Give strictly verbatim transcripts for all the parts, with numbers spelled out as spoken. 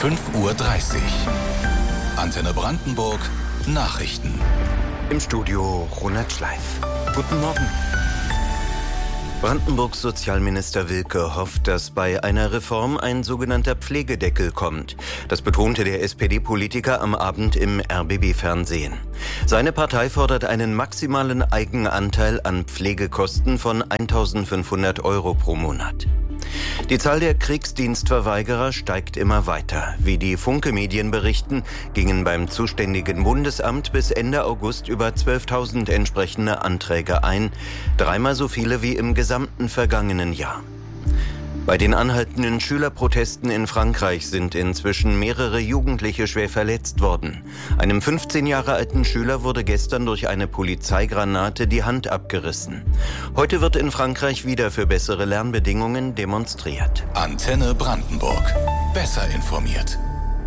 fünf Uhr dreißig. Antenne Brandenburg, Nachrichten. Im Studio Ronald Schleif. Guten Morgen. Brandenburgs Sozialminister Wilke hofft, dass bei einer Reform ein sogenannter Pflegedeckel kommt. Das betonte der S P D-Politiker am Abend im R B B-Fernsehen. Seine Partei fordert einen maximalen Eigenanteil an Pflegekosten von eintausendfünfhundert Euro pro Monat. Die Zahl der Kriegsdienstverweigerer steigt immer weiter. Wie die Funke-Medien berichten, gingen beim zuständigen Bundesamt bis Ende August über zwölftausend entsprechende Anträge ein, dreimal so viele wie im gesamten vergangenen Jahr. Bei den anhaltenden Schülerprotesten in Frankreich sind inzwischen mehrere Jugendliche schwer verletzt worden. Einem fünfzehn Jahre alten Schüler wurde gestern durch eine Polizeigranate die Hand abgerissen. Heute wird in Frankreich wieder für bessere Lernbedingungen demonstriert. Antenne Brandenburg. Besser informiert.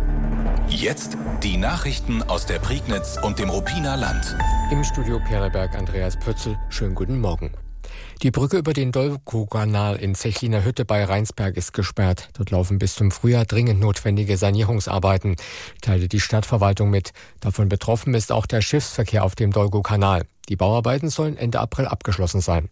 Jetzt die Nachrichten aus der Prignitz und dem Ruppiner Land. Im Studio Perleberg Andreas Pötzl. Schönen guten Morgen. Die Brücke über den Dolko-Kanal in Zechliner Hütte bei Rheinsberg ist gesperrt. Dort laufen bis zum Frühjahr dringend notwendige Sanierungsarbeiten, teilte die Stadtverwaltung mit. Davon betroffen ist auch der Schiffsverkehr auf dem Dolko-Kanal. Die Bauarbeiten sollen Ende April abgeschlossen sein.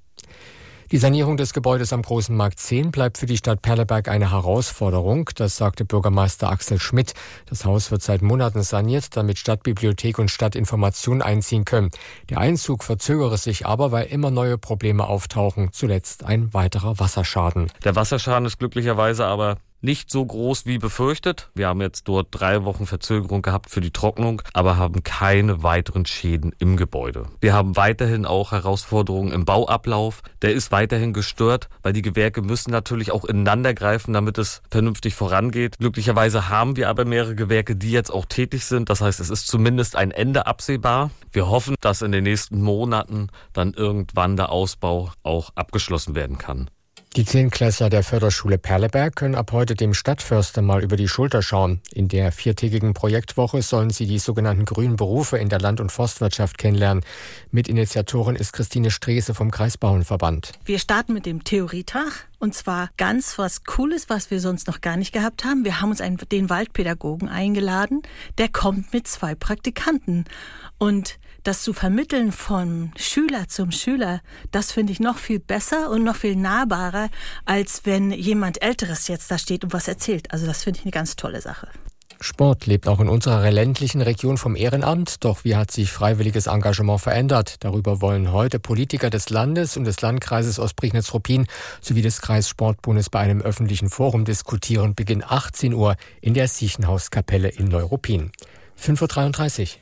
Die Sanierung des Gebäudes am Großen Markt zehn bleibt für die Stadt Perleberg eine Herausforderung, das sagte Bürgermeister Axel Schmidt. Das Haus wird seit Monaten saniert, damit Stadtbibliothek und Stadtinformation einziehen können. Der Einzug verzögere sich aber, weil immer neue Probleme auftauchen. Zuletzt ein weiterer Wasserschaden. Der Wasserschaden ist glücklicherweise aber nicht so groß wie befürchtet. Wir haben jetzt dort drei Wochen Verzögerung gehabt für die Trocknung, aber haben keine weiteren Schäden im Gebäude. Wir haben weiterhin auch Herausforderungen im Bauablauf. Der ist weiterhin gestört, weil die Gewerke müssen natürlich auch ineinander greifen, damit es vernünftig vorangeht. Glücklicherweise haben wir aber mehrere Gewerke, die jetzt auch tätig sind. Das heißt, es ist zumindest ein Ende absehbar. Wir hoffen, dass in den nächsten Monaten dann irgendwann der Ausbau auch abgeschlossen werden kann. Die Zehnklässler der Förderschule Perleberg können ab heute dem Stadtförster mal über die Schulter schauen. In der viertägigen Projektwoche sollen sie die sogenannten grünen Berufe in der Land- und Forstwirtschaft kennenlernen. Mitinitiatorin ist Christine Strese vom Kreisbauernverband. Wir starten mit dem Theorietag. Und zwar ganz was Cooles, was wir sonst noch gar nicht gehabt haben. Wir haben uns einen, den Waldpädagogen eingeladen. Der kommt mit zwei Praktikanten. Und das zu vermitteln von Schüler zum Schüler, das finde ich noch viel besser und noch viel nahbarer, als wenn jemand Älteres jetzt da steht und was erzählt. Also das finde ich eine ganz tolle Sache. Sport lebt auch in unserer ländlichen Region vom Ehrenamt. Doch wie hat sich freiwilliges Engagement verändert? Darüber wollen heute Politiker des Landes und des Landkreises Ostprignitz-Ruppin sowie des Kreissportbundes bei einem öffentlichen Forum diskutieren. Beginn achtzehn Uhr in der Siechenhauskapelle in Neuruppin. fünf Uhr dreiunddreißig.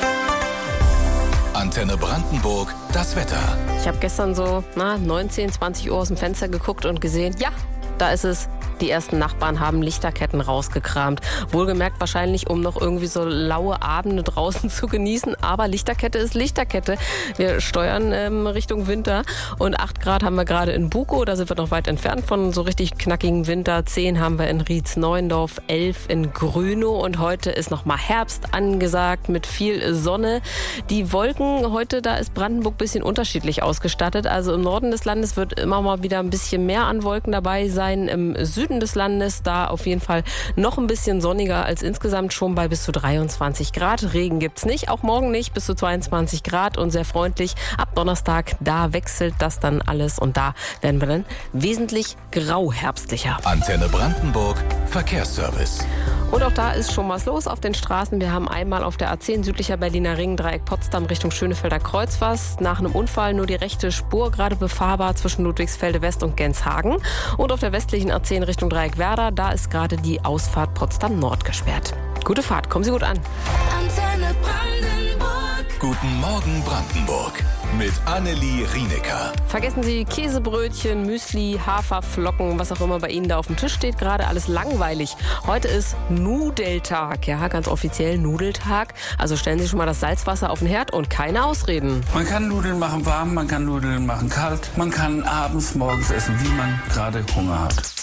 Antenne Brandenburg, das Wetter. Ich habe gestern so na, neunzehn, zwanzig Uhr aus dem Fenster geguckt und gesehen, ja, da ist es. Die ersten Nachbarn haben Lichterketten rausgekramt. Wohlgemerkt wahrscheinlich, um noch irgendwie so laue Abende draußen zu genießen. Aber Lichterkette ist Lichterkette. Wir steuern ähm, Richtung Winter. Und acht Grad haben wir gerade in Bukow. Da sind wir noch weit entfernt von so richtig knackigen Winter. zehn haben wir in Rietz-Neuendorf, elf in Grünow. Und heute ist noch mal Herbst angesagt mit viel Sonne. Die Wolken heute, da ist Brandenburg ein bisschen unterschiedlich ausgestattet. Also im Norden des Landes wird immer mal wieder ein bisschen mehr an Wolken dabei sein. Im Süden des Landes da auf jeden Fall noch ein bisschen sonniger als insgesamt, schon bei bis zu dreiundzwanzig Grad. Regen gibt's nicht, auch morgen nicht, bis zu zweiundzwanzig Grad und sehr freundlich. Ab Donnerstag, da wechselt das dann alles und da werden wir dann wesentlich grauherbstlicher. Antenne Brandenburg, Verkehrsservice. Und auch da ist schon was los auf den Straßen. Wir haben einmal auf der A zehn südlicher Berliner Ring, Dreieck Potsdam Richtung Schönefelder Kreuz was. Nach einem Unfall nur die rechte Spur gerade befahrbar zwischen Ludwigsfelde West und Genshagen. Und auf der westlichen A zehn Richtung Dreieck Werder, da ist gerade die Ausfahrt Potsdam Nord gesperrt. Gute Fahrt, kommen Sie gut an. Antenne Brandenburg. Guten Morgen Brandenburg mit Annelie Rienecker. Vergessen Sie Käsebrötchen, Müsli, Haferflocken, was auch immer bei Ihnen da auf dem Tisch steht. Gerade alles langweilig. Heute ist Nudeltag. Ja, ganz offiziell Nudeltag. Also stellen Sie schon mal das Salzwasser auf den Herd und keine Ausreden. Man kann Nudeln machen warm, man kann Nudeln machen kalt. Man kann abends, morgens essen, wie man gerade Hunger hat.